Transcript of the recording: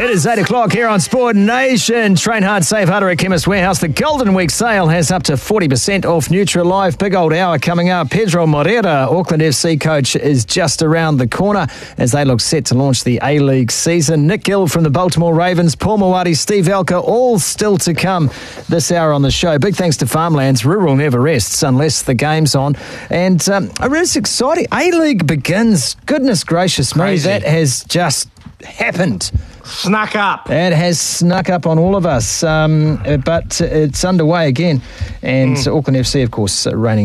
It is 8 o'clock here on Sport Nation. Train hard, save harder at Chemist Warehouse. The Golden Week sale has up to 40% off Nutrilife. Big old hour coming up. Pedro Moreira, Auckland FC coach, is just around the corner as they look set to launch the A-League season. Nick Gill from the Baltimore Ravens, Paul Mawadi, Steve Elker, all still to come this hour on the show. Big thanks to Farmlands. Rural never rests unless the game's on. And it's exciting. A-League begins. Goodness gracious me, Crazy. that has just happened. Snuck up. It has snuck up on all of us, but it's underway again. And Auckland FC, of course, reigning